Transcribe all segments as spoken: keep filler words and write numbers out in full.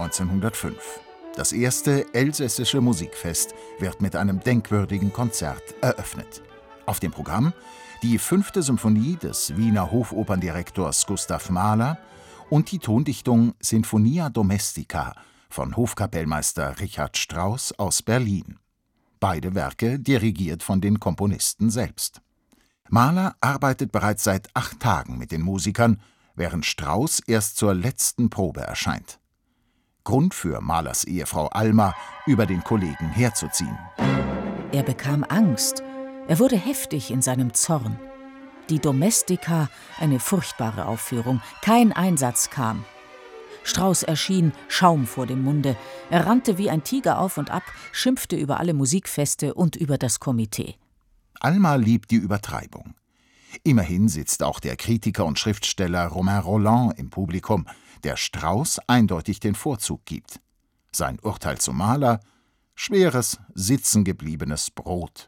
neunzehnhundertfünf. Das erste elsässische Musikfest wird mit einem denkwürdigen Konzert eröffnet. Auf dem Programm die fünfte Symphonie des Wiener Hofoperndirektors Gustav Mahler und die Tondichtung Sinfonia Domestica von Hofkapellmeister Richard Strauss aus Berlin. Beide Werke dirigiert von den Komponisten selbst. Mahler arbeitet bereits seit acht Tagen mit den Musikern, während Strauss erst zur letzten Probe erscheint. Grund für Mahlers Ehefrau Alma, über den Kollegen herzuziehen. Er bekam Angst. Er wurde heftig in seinem Zorn. Die Domestica, eine furchtbare Aufführung. Kein Einsatz kam. Strauss erschien, Schaum vor dem Munde. Er rannte wie ein Tiger auf und ab, schimpfte über alle Musikfeste und über das Komitee. Alma liebt die Übertreibung. Immerhin sitzt auch der Kritiker und Schriftsteller Romain Rolland im Publikum, der Strauss eindeutig den Vorzug gibt. Sein Urteil zu Mahler: schweres, sitzengebliebenes Brot.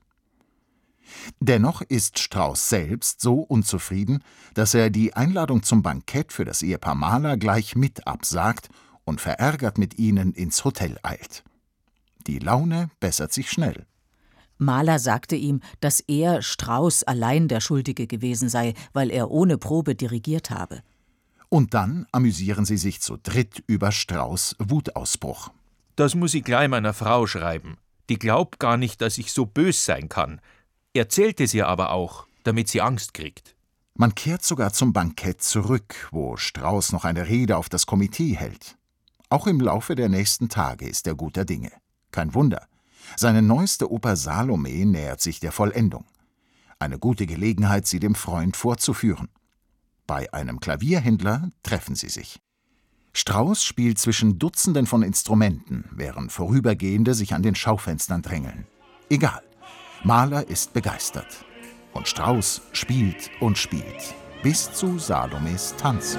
Dennoch ist Strauss selbst so unzufrieden, dass er die Einladung zum Bankett für das Ehepaar Mahler gleich mit absagt und verärgert mit ihnen ins Hotel eilt. Die Laune bessert sich schnell. Mahler sagte ihm, dass er, Strauss, allein der Schuldige gewesen sei, weil er ohne Probe dirigiert habe. Und dann amüsieren sie sich zu dritt über Strauss' Wutausbruch. Das muss ich gleich meiner Frau schreiben. Die glaubt gar nicht, dass ich so bös sein kann. Erzählt es ihr aber auch, damit sie Angst kriegt. Man kehrt sogar zum Bankett zurück, wo Strauss noch eine Rede auf das Komitee hält. Auch im Laufe der nächsten Tage ist er guter Dinge. Kein Wunder. Seine neueste Oper Salome nähert sich der Vollendung. Eine gute Gelegenheit, sie dem Freund vorzuführen. Bei einem Klavierhändler treffen sie sich. Strauss spielt zwischen Dutzenden von Instrumenten, während Vorübergehende sich an den Schaufenstern drängeln. Egal. Mahler ist begeistert. Und Strauss spielt und spielt. Bis zu Salomes Tanz.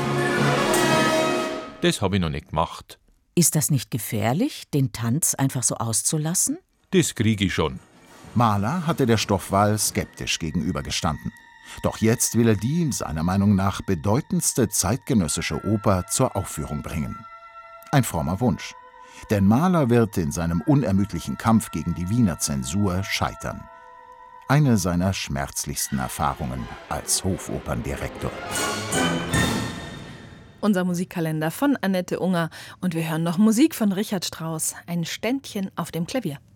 Das habe ich noch nicht gemacht. Ist das nicht gefährlich, den Tanz einfach so auszulassen? Das kriege ich schon. Mahler hatte der Stoffwahl skeptisch gegenübergestanden. Doch jetzt will er die, seiner Meinung nach, bedeutendste zeitgenössische Oper zur Aufführung bringen. Ein frommer Wunsch. Denn Mahler wird in seinem unermüdlichen Kampf gegen die Wiener Zensur scheitern. Eine seiner schmerzlichsten Erfahrungen als Hofoperndirektor. Unser Musikkalender von Annette Unger. Und wir hören noch Musik von Richard Strauss. Ein Ständchen auf dem Klavier.